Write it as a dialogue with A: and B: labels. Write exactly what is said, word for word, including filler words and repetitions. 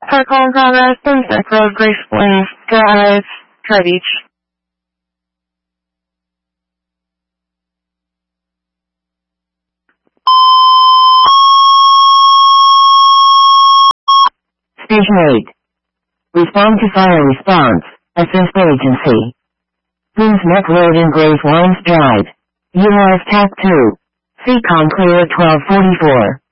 A: Park Hall Progress, Sunset Road, Grace Plains, Drive, Tri Beach.
B: Station eight. Respond to fire response. Assist agency. Boones Neck Road in Grace Wines Drive. U S T A C two. Seacon clear at twelve forty-four.